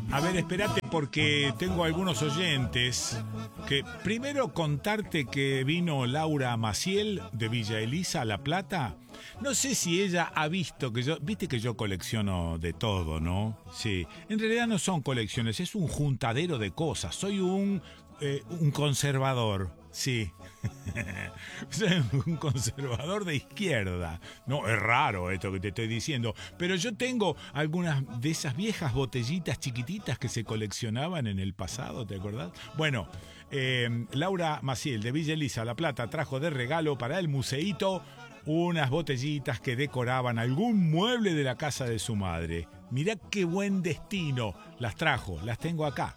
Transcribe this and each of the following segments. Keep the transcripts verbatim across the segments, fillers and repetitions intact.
A ver, espérate porque tengo algunos oyentes que primero contarte que vino Laura Maciel de Villa Elisa, La Plata. No sé si ella ha visto que yo, viste que yo colecciono de todo, ¿no? Sí, en realidad no son colecciones, es un juntadero de cosas. Soy un, eh, un conservador, sí. Soy un conservador de izquierda. No, es raro esto que te estoy diciendo, pero yo tengo algunas de esas viejas botellitas chiquititas que se coleccionaban en el pasado, ¿te acordás? Bueno, eh, Laura Maciel de Villa Elisa, La Plata, trajo de regalo para el museíto unas botellitas que decoraban algún mueble de la casa de su madre. Mirá qué buen destino. Las trajo, las tengo acá.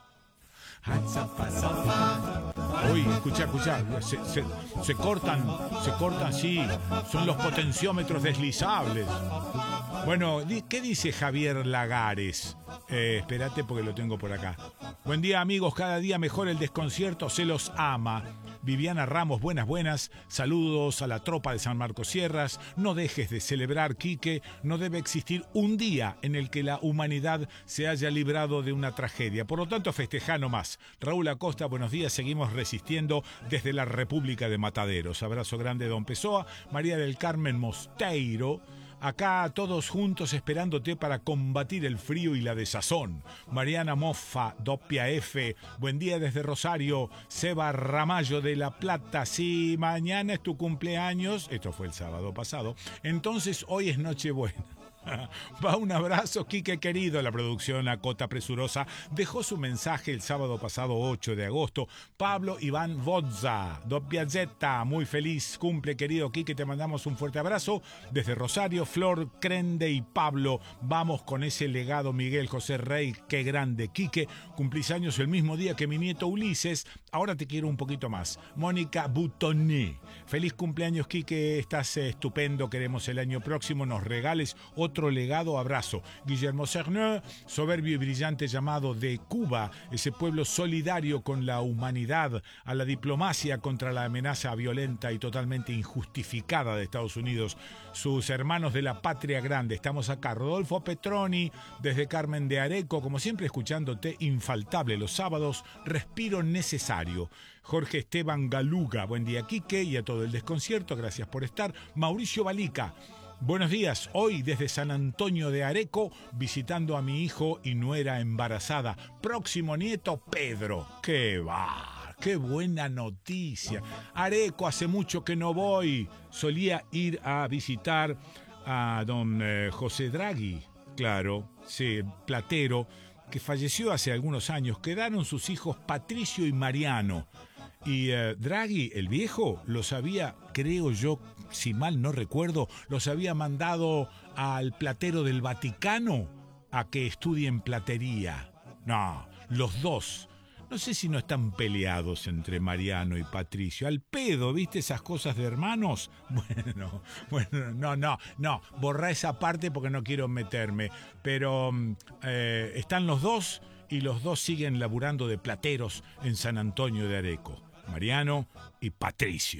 Uy, escucha, escucha, se, se, se cortan, se cortan, sí, son los potenciómetros deslizables. Bueno, ¿qué dice Javier Lagares? Eh, espérate porque lo tengo por acá. Buen día, amigos, cada día mejor el desconcierto, se los ama. Viviana Ramos, buenas, buenas. Saludos a la tropa de San Marcos Sierras. No dejes de celebrar, Quique. No debe existir un día en el que la humanidad se haya librado de una tragedia. Por lo tanto, festeja nomás. Raúl Acosta, buenos días. Seguimos resistiendo desde la República de Mataderos. Abrazo grande, don Pessoa. María del Carmen Mosteiro. Acá todos juntos esperándote para combatir el frío y la desazón. Mariana Moffa, Doppia F, buen día desde Rosario. Seba Ramallo de La Plata, sí, mañana es tu cumpleaños. Esto fue el sábado pasado. Entonces hoy es Nochebuena. Va un abrazo, Quique querido. La producción Acota Presurosa dejó su mensaje el sábado pasado ocho de agosto. Pablo Iván Vodza, Doppia Zeta, muy feliz cumple, querido Quique, te mandamos un fuerte abrazo desde Rosario. Flor, Crende y Pablo, vamos con ese legado. Miguel José Rey, qué grande Quique, cumplís años el mismo día que mi nieto Ulises, ahora te quiero un poquito más. Mónica Butoné, feliz cumpleaños Quique, estás estupendo, queremos el año próximo nos regales otro Otro legado, abrazo. Guillermo Cerneux, soberbio y brillante llamado de Cuba, ese pueblo solidario con la humanidad, a la diplomacia contra la amenaza violenta y totalmente injustificada de Estados Unidos. Sus hermanos de la patria grande, estamos acá. Rodolfo Petroni, desde Carmen de Areco, como siempre escuchándote, infaltable los sábados, respiro necesario. Jorge Esteban Galuga, buen día Quique y a todo el desconcierto, gracias por estar. Mauricio Balica, buenos días, hoy desde San Antonio de Areco, visitando a mi hijo y nuera embarazada. Próximo nieto, Pedro. ¡Qué va! ¡Qué buena noticia! Areco, hace mucho que no voy. Solía ir a visitar a don eh, José Draghi, claro, sí, platero, que falleció hace algunos años. Quedaron sus hijos Patricio y Mariano. Y eh, Draghi, el viejo, los había, creo yo, si mal no recuerdo, los había mandado al platero del Vaticano a que estudien platería. No, los dos. No sé si no están peleados entre Mariano y Patricio. Al pedo, ¿viste esas cosas de hermanos? Bueno, bueno, no, no, no. Borrá esa parte porque no quiero meterme. Pero eh, están los dos y los dos siguen laburando de plateros en San Antonio de Areco. Mariano y Patricio.